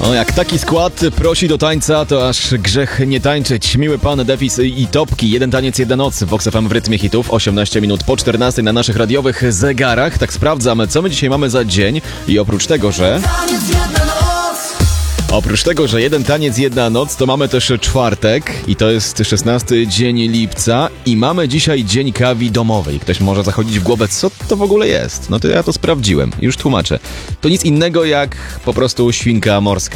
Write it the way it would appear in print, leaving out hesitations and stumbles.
O, jak taki skład prosi do tańca, to aż grzech nie tańczyć. Miły pan Defis i Topki. Jeden taniec, jedna noc. Vox FM w rytmie hitów. 18 minut po 14 na naszych radiowych zegarach. Tak sprawdzamy, co my dzisiaj mamy za dzień. I oprócz tego, że jeden taniec, jedna noc, to mamy też czwartek i to jest 16 dzień lipca i mamy dzisiaj dzień kawi domowej. Ktoś może zachodzić w głowę, co to w ogóle jest? No to ja to sprawdziłem, już tłumaczę. To nic innego jak po prostu świnka morska.